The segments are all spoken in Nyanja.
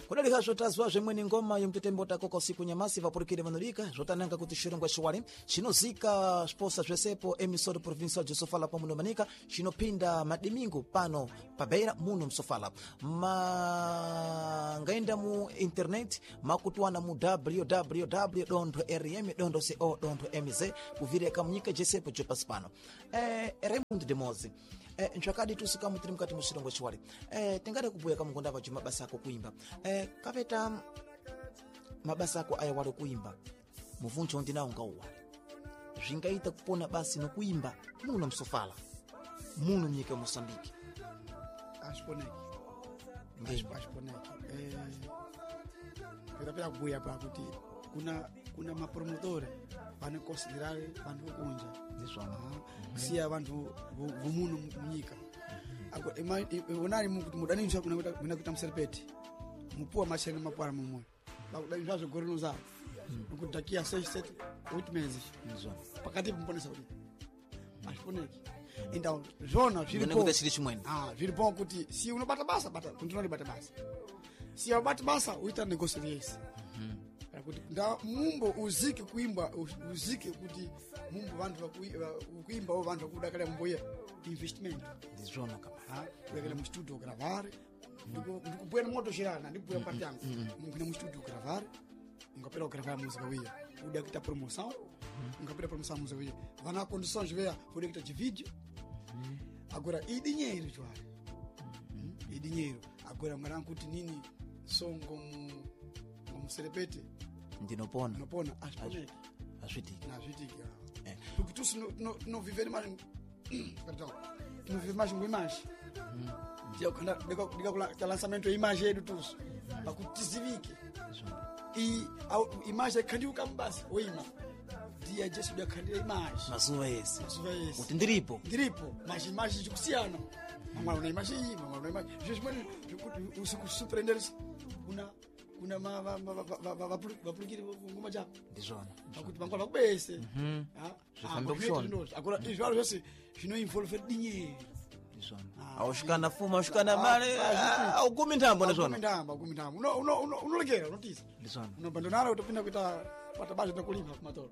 kudali hazvo tazwa zvemweni ngoma yomtetembo takoko siku nyamasi vapurikire vanolika zvotananga kuti shirongwa shiwali chinozika sposa zvesepo emisori provincial josofala pamuno manika chinopinda madimingo pano pabeira muno msofala ngaenda mu internet makutwana mu www.rm.co.mz kuvireka munyika jesepo jopasi pano Raymond Demozi nchakadi tusika mutiri mukati mushirongwa shiwali tingade kubuya kamungonda vacho mabasa ako kuimba kapeta mabasa ako aya wali kuimba muvuncho ndinawo ngauwali zvingaita kupona basi nokuimba muno msofala muno nyika Mosambiki asiponeki pirapira kubuya pa kuti kuna mapromotore vane considerare vantu vokunja siya vantu vomuno munyika onari mukuti mudaniswa kuna kuita muserepeti mupuwa mashene mapwara mumwe bakudaniswa zvegorino zavo nokutakia 6-8 meses pakati pamponesa kuti asiponeki enda zvona zviripo kuti si unobata basa bata kundinolibata basa si abata basa uita negotiation kuti mumbo uzike kuimba uzike kuti mumbo vantu kuimba o vantu kudakala mumboya investment ndizvona kama kulekela mu studio gravare ndikubwera moto shirana ndikubwera party yangu mungina mu studio gravare ungapera gravar música uia uda kita promoção ungapera promoção música uia vana condições veia uda kita de vídeo agora e dinheiro joare e dinheiro agora ngana kuti nini songo mu serepete ndinopona asvitika porque tu não viver mais perdão não viver mais imagem eu quando diga lançamento imagem do tudo para que tizivike e a imagem kandiuka mbasi oima dia jesu da kandira imagem masuva esse kuti ndiripo mas imagem de kusiyana mangwana na imagem justamente usiku surpreender kuna vapulukiri ngoma japo ndizvona kuti vangwa vakubese zvifambe kushona agora izvaro zvose zvinoinvolve dinheiro ndizvona aushikana fuma aushikana mare augumi ntambo ndizvona unolekera unotisa ndizvona unobandonara utopinda kuita patabazi nokulimba kumatoro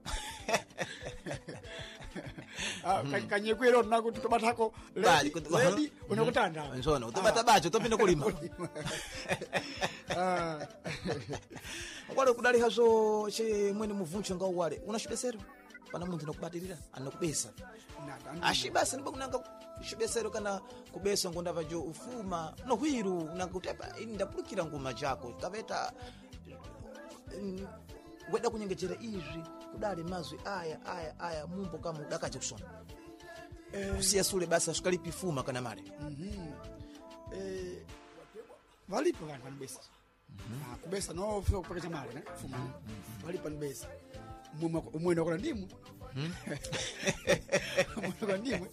kanyekwero nakuti tobatako ledi unokutanda ndizvona utobata bacho utopinda kulima kwalo kudali hazvo chemweni muvuncho ngauwale unashibesero pana muntu nokubatirira anokubesa ashibasa ndipo kunanga shibesero kana kubesa ngondava jo ufuma nohwiru nakuti apa ini ndapulukira ngoma jako kaveta weda kunyengejera izvi kudali mazwi aya mumbo kama udakaje kusona kusiya sule basa sukalipi fuma kana male valipo vanhu vanobesa kubesa no fika kupaketa mali ne fuma valipo nibesa umwena kula ndimu umwena ndimu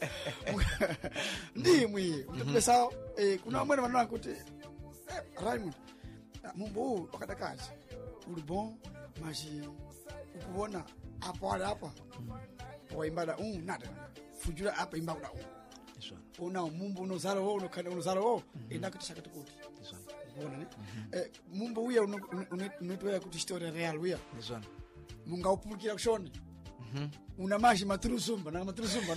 utapesa kuna umwena vanona kuti Raymond mumbo wakatakaje uli bon mas ukuona apa waimbada nada fujura apa imbada una mumbo unozalo unozalo enda kuti shakati kuti bona ne mumbo uya unotoya kuti story real uya ndizvona munga upulukira kushone una maji matruzumba na matruzumba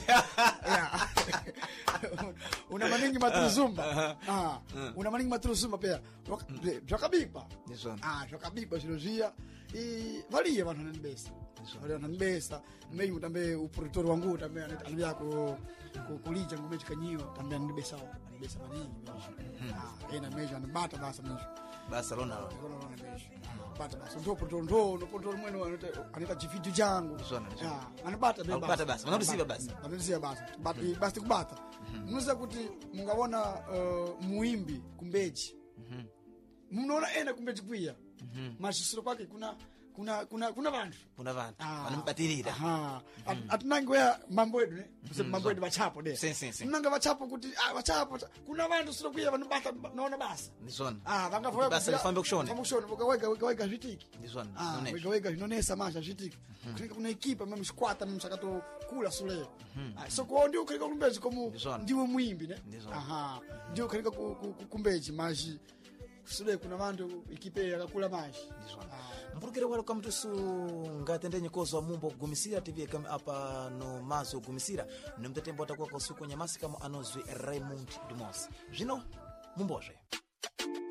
una maningi matruzumba una maningi matruzumba pia zvakabipa ndizvona zvakabipa zvirozviya valiye vanhu vanobesa vanobesa mei utambe uproductor wangu utambe anobya kulija ngome chikanyiwa tambe anibesa maningi ena mejo anabata basa lona bata basa ndo productor mwene anita jividu jangu anabata basa anarisiva basa basi kubata munoza kuti mungaona muimbi kumbeji munoona ena kumbeji kwiya mashisiro kwake kuna vantu vanomubatirira atinange weya mambo edu ne mambo edu vachapo de nanga vachapo kuti vachapo kuna vantu siro kuya vanobata naona basa ndizvona vangavoya basa lifambe kushona wega zvitiki ndizvona wega zvinonesa masha zvitiki kunika kuna ekipa meme squata meme sakato kula sule so ko ndio ukalika kumbeji komu ndiwe muimbi ne ndio ukalika kumbeji maji kusude kuna vantu ikipe yakakula mashi mpulukire wale kamtusu ngatendenye kozo mumbo kugumisira tv kama apa no mazo kugumisira nomtetembo atakuwa kwa usiku nyamasi kama anozwi Raymond Dumosi zvino mumboje